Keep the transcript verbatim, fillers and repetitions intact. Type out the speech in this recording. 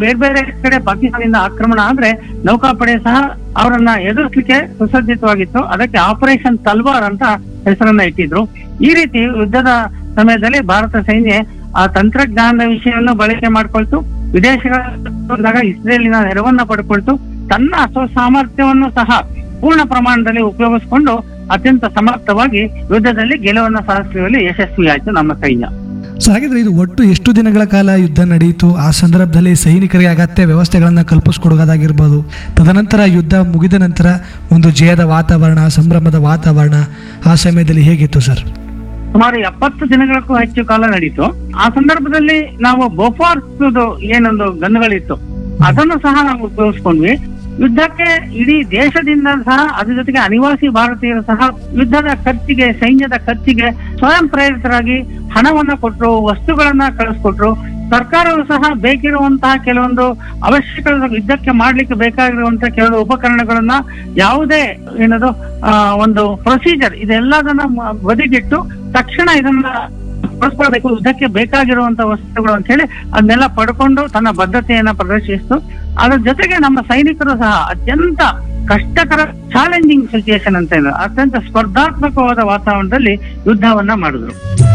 ಬೇರೆ ಬೇರೆ ಕಡೆ ಪಾಕಿಸ್ತಾನದಿಂದ ಆಕ್ರಮಣ ಆದ್ರೆ ನೌಕಾಪಡೆ ಸಹ ಅವರನ್ನ ಎದುರಿಸಲಿಕ್ಕೆ ಸುಸಜ್ಜಿತವಾಗಿತ್ತು. ಅದಕ್ಕೆ ಆಪರೇಷನ್ ತಲ್ವಾರ್ ಅಂತ ಹೆಸರನ್ನ ಇಟ್ಟಿದ್ರು. ಈ ರೀತಿ ಯುದ್ಧದ ಸಮಯದಲ್ಲಿ ಭಾರತ ಸೈನ್ಯ ಆ ತಂತ್ರಜ್ಞಾನದ ವಿಷಯವನ್ನು ಬಳಕೆ ಮಾಡ್ಕೊಳ್ತು, ವಿದೇಶಗಳಾಗ ಇಸ್ರೇಲಿನ ನೆರವನ್ನ ಪಡ್ಕೊಳ್ತು, ತನ್ನ ಸ್ವಸಾಮರ್ಥ್ಯವನ್ನು ಸಹ ಪೂರ್ಣ ಪ್ರಮಾಣದಲ್ಲಿ ಉಪಯೋಗಿಸಿಕೊಂಡು ಅತ್ಯಂತ ಸಮರ್ಥವಾಗಿ ಯುದ್ಧದಲ್ಲಿ ಗೆಲುವನ್ನು ಸಾಧಿಸುವಲ್ಲಿ ಯಶಸ್ವಿಯಾಯಿತು ನಮ್ಮ ಸೈನ್ಯ. ಸೊ ಹಾಗಿದ್ರೆ ಇದು ಒಟ್ಟು ಎಷ್ಟು ದಿನಗಳ ಕಾಲ ಯುದ್ಧ ನಡೆಯಿತು? ಆ ಸಂದರ್ಭದಲ್ಲಿ ಸೈನಿಕರಿಗೆ ಅಗತ್ಯ ವ್ಯವಸ್ಥೆಗಳನ್ನು ಕಲ್ಪಿಸ್ಕೊಡೋದಾಗಿರ್ಬೋದು. ತದನಂತರ ಯುದ್ಧ ಮುಗಿದ ನಂತರ ಒಂದು ಜಯದ ವಾತಾವರಣ, ಸಂಭ್ರಮದ ವಾತಾವರಣ ಆ ಸಮಯದಲ್ಲಿ ಹೇಗಿತ್ತು ಸರ್? ಸುಮಾರು ಎಪ್ಪತ್ತು ದಿನಗಳಕ್ಕೂ ಹೆಚ್ಚು ಕಾಲ ನಡೀತು. ಆ ಸಂದರ್ಭದಲ್ಲಿ ನಾವು ಬೋಫಾರ್ಸ್ ಏನೊಂದು ಗನ್ಗಳಿತ್ತು ಅದನ್ನು ಸಹ ನಾವು ಉಪಯೋಗಿಸ್ಕೊಂಡ್ವಿ. ಯುದ್ಧಕ್ಕೆ ಇಡೀ ದೇಶದಿಂದ ಸಹ ಅದ್ರ ಜೊತೆಗೆ ಅನಿವಾಸಿ ಭಾರತೀಯರು ಸಹ ಯುದ್ಧದ ಖರ್ಚಿಗೆ, ಸೈನ್ಯದ ಖರ್ಚಿಗೆ ಸ್ವಯಂ ಪ್ರೇರಿತರಾಗಿ ಹಣವನ್ನ ಕೊಟ್ರು, ವಸ್ತುಗಳನ್ನ ಕಳಿಸ್ಕೊಟ್ರು. ಸರ್ಕಾರವು ಸಹ ಬೇಕಿರುವಂತಹ ಕೆಲವೊಂದು ಅವಶ್ಯಕ ಯುದ್ಧಕ್ಕೆ ಮಾಡ್ಲಿಕ್ಕೆ ಬೇಕಾಗಿರುವಂತಹ ಕೆಲವು ಉಪಕರಣಗಳನ್ನ ಯಾವುದೇ ಏನದು ಆ ಒಂದು ಪ್ರೊಸೀಜರ್ ಇದೆಲ್ಲದನ್ನ ಬದಿಗಿಟ್ಟು ತಕ್ಷಣ ಇದನ್ನ ಬಳಸ್ಕೊಳ್ಬೇಕು, ಯುದ್ಧಕ್ಕೆ ಬೇಕಾಗಿರುವಂತ ವಸ್ತುಗಳು ಅಂತ ಹೇಳಿ ಅದನ್ನೆಲ್ಲ ಪಡ್ಕೊಂಡು ತನ್ನ ಬದ್ಧತೆಯನ್ನ ಪ್ರದರ್ಶಿಸಿತು. ಅದ್ರ ಜೊತೆಗೆ ನಮ್ಮ ಸೈನಿಕರು ಸಹ ಅತ್ಯಂತ ಕಷ್ಟಕರ ಚಾಲೆಂಜಿಂಗ್ ಸಿಚುಯೇಷನ್ ಅಂತ ಇದೆ, ಅತ್ಯಂತ ಸ್ಪರ್ಧಾತ್ಮಕವಾದ ವಾತಾವರಣದಲ್ಲಿ ಯುದ್ಧವನ್ನ ಮಾಡಿದ್ರು.